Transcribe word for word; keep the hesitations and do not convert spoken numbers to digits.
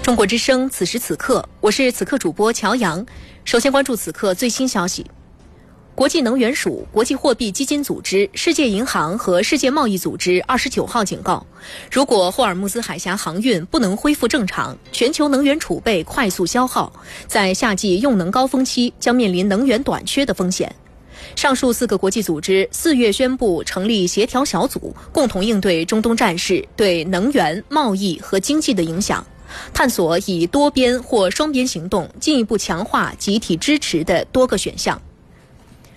中国之声，此时此刻，我是此刻主播乔阳。首先关注此刻最新消息。国际能源署、国际货币基金组织、世界银行和世界贸易组织二十九号警告，如果霍尔木兹海峡航运不能恢复正常，全球能源储备快速消耗，在夏季用能高峰期将面临能源短缺的风险。上述四个国际组织四月宣布成立协调小组，共同应对中东战事对能源、贸易和经济的影响，探索以多边或双边行动进一步强化集体支持的多个选项。